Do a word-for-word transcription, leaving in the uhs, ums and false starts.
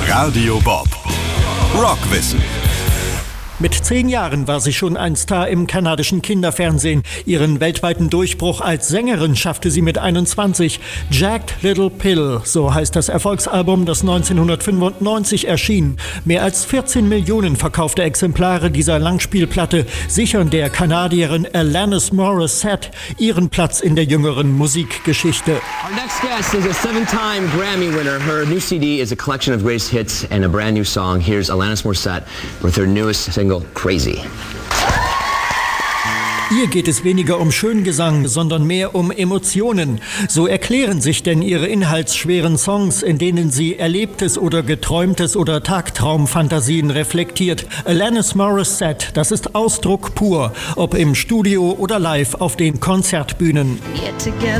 Radio Bob. Rockwissen. Mit zehn Jahren war sie schon ein Star im kanadischen Kinderfernsehen. Ihren weltweiten Durchbruch als Sängerin schaffte sie mit einundzwanzig. Jagged Little Pill, so heißt das Erfolgsalbum, das neunzehnhundertfünfundneunzig erschien. Mehr als vierzehn Millionen verkaufte Exemplare dieser Langspielplatte sichern der Kanadierin Alanis Morissette ihren Platz in der jüngeren Musikgeschichte. Our next guest is a seven-time Grammy winner. Her new C D is a collection of greatest hits and a brand new song. Here's Alanis Morissette with her newest single, Crazy. Ihr geht es weniger um Schöngesang, sondern mehr um Emotionen. So erklären sich denn ihre inhaltsschweren Songs, in denen sie Erlebtes oder Geträumtes oder Tagtraumfantasien reflektiert. Alanis Morissette, das ist Ausdruck pur, ob im Studio oder live auf den Konzertbühnen.